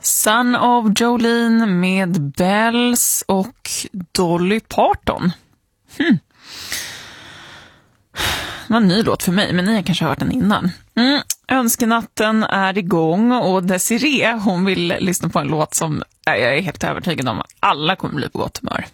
Son of Jolene med Bells och Dolly Parton. Det var en ny låt för mig, men ni har kanske hört den innan. Önskenatten är igång och Desiree, hon vill lyssna på en låt som jag är helt övertygad om att alla kommer bli på gott humör.